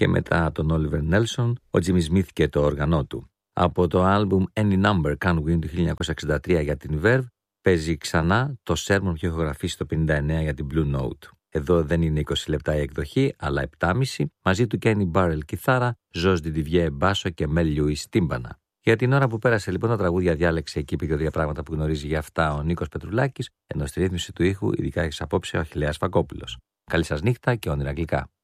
και μετά τον Oliver Nelson, ο Jimmy Smith και το όργανό του. Από το άλμπουμ Any Number Can Win του 1963 για την Verve, παίζει ξανά το Sermon που είχε ηχογραφήσει το 1959 για την Blue Note. Εδώ δεν είναι 20 λεπτά η εκδοχή, αλλά 7,5, μαζί του Kenny Burrell κιθάρα, Josh Didivier μπάσο και Mel Lewis τύμπανα. Για την ώρα που πέρασε λοιπόν τα τραγούδια διάλεξε εκεί και 2 πράγματα που γνωρίζει για αυτά ο Νίκος Πετρουλάκης, ενώ στη ρύθμιση του ήχου ειδικά έχεις απόψε ο Αχιλλέας Φακόπουλος. Καλή σας νύχτα και όνειρα γλυκά.